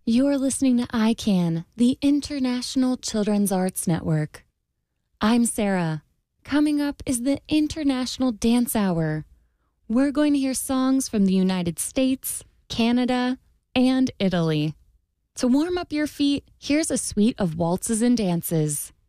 You're listening to ICANN, the International Children's Arts Network. I'm Sarah. Coming up is the International Dance Hour. We're going to hear songs from the United States, Canada, and Italy. To warm up your feet, here's a suite of waltzes and dances.